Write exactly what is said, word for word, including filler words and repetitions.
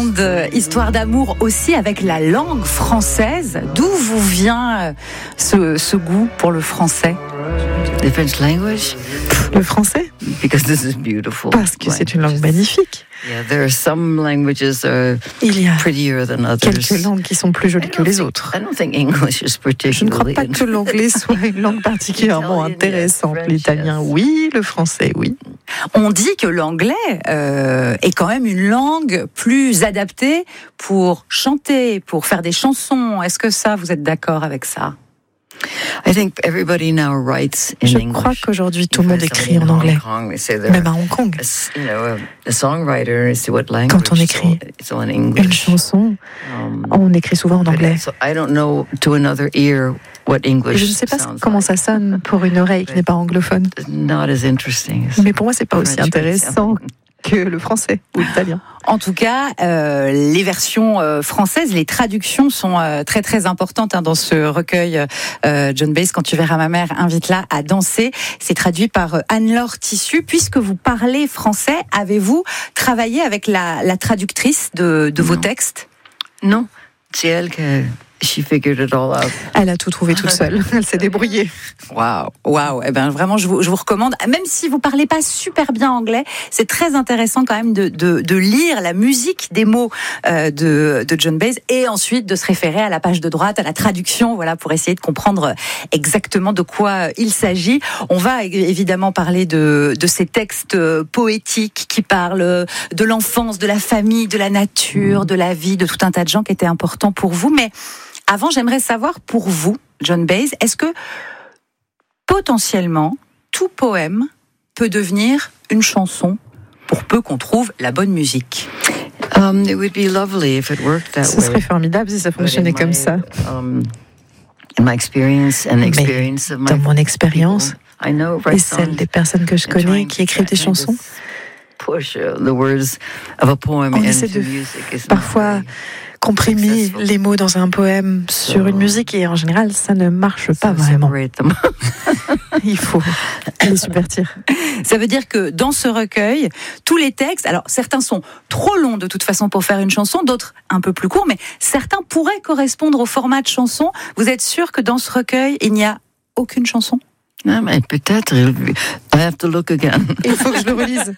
grande histoire d'amour aussi avec la langue française. D'où vous vient ce, ce goût pour le français? The French language? Le français? Because this is beautiful. Parce que c'est une langue magnifique. Yeah, there are some languages are Il y a prettier than others. quelques langues qui sont plus jolies que les autres. I don't think English is particularly. Je ne crois pas que l'anglais soit une langue particulièrement intéressante. L'italien, oui. Le français, oui. On dit que l'anglais euh, est quand même une langue plus adaptée pour chanter, pour faire des chansons. Est-ce que ça, vous êtes d'accord avec ça? I think everybody now writes in Je English. crois qu'aujourd'hui, tout le monde écrit en anglais. Même à Hong Kong. You know, a, a songwriter is what language. Quand on écrit it's all in English. une chanson, Um, on écrit souvent en anglais. So I don't know to another ear what English Je ne sais pas sounds comment like. ça sonne pour une oreille qui n'est pas anglophone. Not as interesting as Mais pour moi, c'est pas aussi French intéressant que le français ou l'italien. En tout cas, euh, les versions euh, françaises, les traductions sont euh, très très importantes hein, dans ce recueil. Euh, John Baez, quand tu verras ma mère, invite-la à danser. C'est traduit par euh, Anne-Laure Tissu. Puisque vous parlez français, avez-vous travaillé avec la, la traductrice de, de vos Non. textes? Non, c'est elle qui she figured it all out. Elle a tout trouvé toute seule. Elle s'est débrouillée. Waouh, waouh. Eh ben vraiment, je vous, je vous recommande. Même si vous parlez pas super bien anglais, c'est très intéressant quand même de, de, de lire la musique des mots euh, de, de John Baez et ensuite de se référer à la page de droite, à la traduction, voilà, pour essayer de comprendre exactement de quoi il s'agit. On va évidemment parler de, de ces textes poétiques qui parlent de l'enfance, de la famille, de la nature, de la vie, de tout un tas de gens qui étaient importants pour vous. Mais avant, j'aimerais savoir pour vous, John Baez, est-ce que potentiellement, tout poème peut devenir une chanson pour peu qu'on trouve la bonne musique? Um, it would be lovely if it worked that Ce way. serait formidable si ça fonctionnait comme ça. Um, in my experience and Mais experience of my dans mon expérience people, I know et write celle songs des personnes que je and connais trying qui to écrivent des kind of chansons, push uh, the words of a poem on into essaie de music is not parfois very comprimer successful. les mots dans un poème sur une musique et en général ça ne marche pas So vraiment. separate them. Il faut les subvertir. Ça veut dire que dans ce recueil, tous les textes, alors certains sont trop longs de toute façon pour faire une chanson, d'autres un peu plus courts, mais certains pourraient correspondre au format de chanson. Vous êtes sûr que dans ce recueil, il n'y a aucune chanson? Non, mais peut-être. I have to look again. Il faut que je le relise.